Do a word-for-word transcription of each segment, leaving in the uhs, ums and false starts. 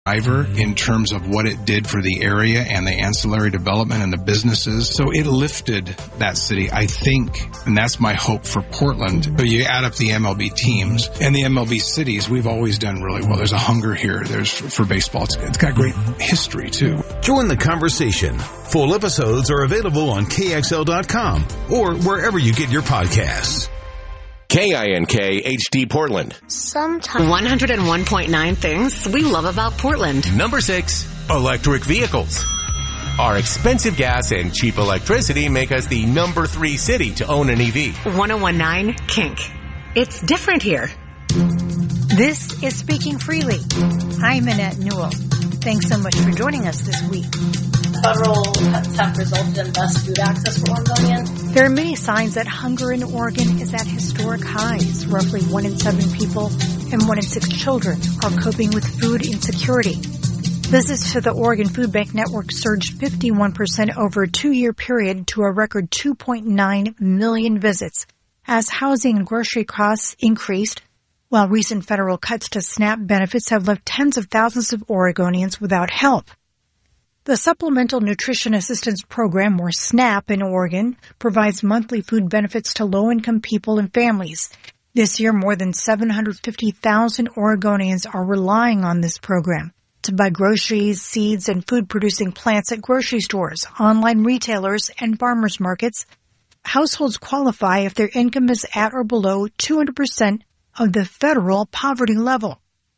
in terms of what it did for the area and the ancillary development and the businesses. So it lifted that city, I think, and that's my hope for Portland. But you add up the M L B teams and the M L B cities, we've always done really well. There's a hunger here. There's for baseball. It's, it's got great history too. Join the conversation. Full episodes are available on K X L dot com or wherever you get your podcasts. K I N K H D Portland. Sometimes. one oh one point nine things we love about Portland. Number six, electric vehicles. Our expensive gas and cheap electricity make us the number three city to own an E V. one oh one point nine Kink. It's different here. This is Speaking Freely. I'm Annette Newell. Thanks so much for joining us this week. Federal cuts have resulted in less food access for Oregonians. There are many signs that hunger in Oregon is at historic highs. Roughly one in seven people and one in six children are coping with food insecurity. Visits to the Oregon Food Bank Network surged fifty-one percent over a two-year period to a record two point nine million visits as housing and grocery costs increased, while recent federal cuts to SNAP benefits have left tens of thousands of Oregonians without help. The Supplemental Nutrition Assistance Program, or SNAP, in Oregon provides monthly food benefits to low-income people and families. This year, more than seven hundred fifty thousand Oregonians are relying on this program to buy groceries, seeds, and food-producing plants at grocery stores, online retailers, and farmers markets. Households qualify if their income is at or below two hundred percent of the federal poverty level.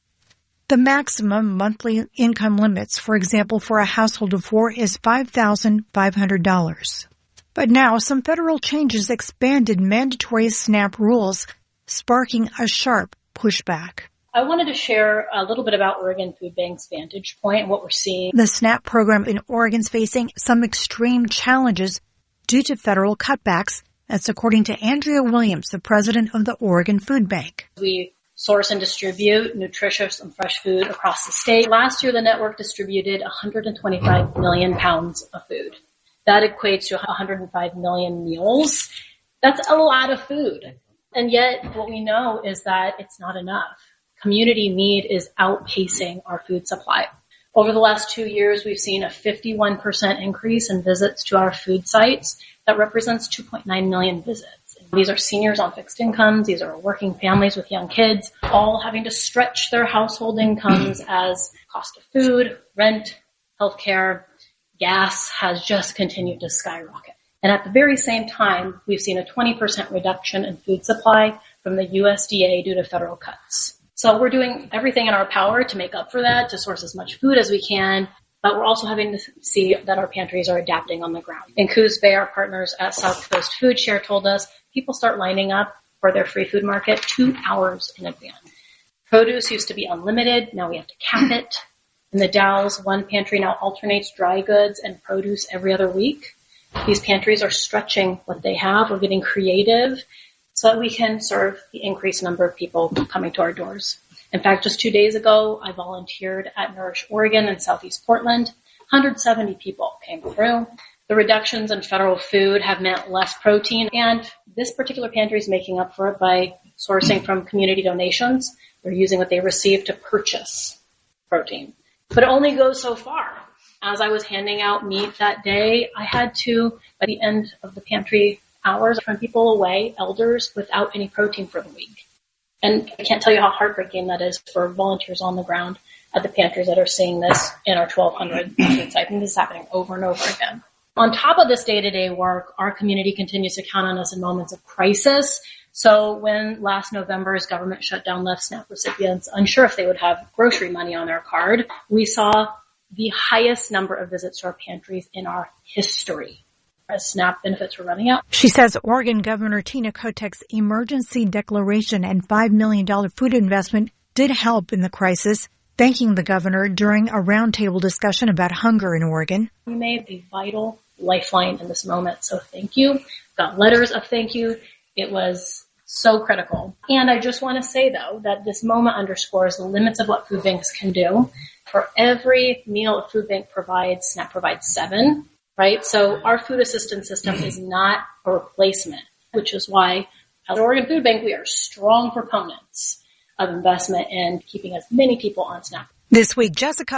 The maximum monthly income limits, for example, for a household of four is five thousand five hundred dollars. But now some federal changes expanded mandatory SNAP rules, sparking a sharp pushback. I wanted to share a little bit about Oregon Food Bank's vantage point and what we're seeing. The SNAP program in Oregon is facing some extreme challenges due to federal cutbacks. That's according to Andrea Williams, the president of the Oregon Food Bank. We source and distribute nutritious and fresh food across the state. Last year, the network distributed one hundred twenty-five million pounds of food. That equates to one hundred five million meals. That's a lot of food. And yet, what we know is that it's not enough. Community need is outpacing our food supply. Over the last two years, we've seen a fifty-one percent increase in visits to our food sites. That represents two point nine million visits. These are seniors on fixed incomes. These are working families with young kids, all having to stretch their household incomes as cost of food, rent, healthcare, gas has just continued to skyrocket. And at the very same time, we've seen a twenty percent reduction in food supply from the U S D A due to federal cuts. So we're doing everything in our power to make up for that, to source as much food as we can. But we're also having to see that our pantries are adapting on the ground. In Coos Bay, our partners at South Coast Food Share told us people start lining up for their free food market two hours in advance. Produce used to be unlimited. Now we have to cap it. In the Dalles, one pantry now alternates dry goods and produce every other week. These pantries are stretching what they have. We're getting creative so that we can serve the increased number of people coming to our doors. In fact, just two days ago, I volunteered at Nourish Oregon in Southeast Portland. one hundred seventy people came through. The reductions in federal food have meant less protein, and this particular pantry is making up for it by sourcing from community donations. They're using what they receive to purchase protein. But it only goes so far. As I was handing out meat that day, I had to, by the end of the pantry hours, turn people away, elders, without any protein for the week. And I can't tell you how heartbreaking that is for volunteers on the ground at the pantries that are seeing this in our twelve hundred food sites. And this is happening over and over again. On top of this day-to-day work, our community continues to count on us in moments of crisis. So when last November's government shutdown left SNAP recipients unsure if they would have grocery money on their card, we saw the highest number of visits to our pantries in our history as SNAP benefits were running out. She says Oregon Governor Tina Kotek's emergency declaration and five million dollars food investment did help in the crisis, thanking the governor during a roundtable discussion about hunger in Oregon. We made a vital lifeline in this moment, so thank you. Got letters of thank you. It was so critical. And I just want to say, though, that this moment underscores the limits of what food banks can do. For every meal a food bank provides, SNAP provides seven, right? So our food assistance system is not a replacement, which is why at Oregon Food Bank, we are strong proponents of investment in keeping as many people on SNAP. This week, Jessica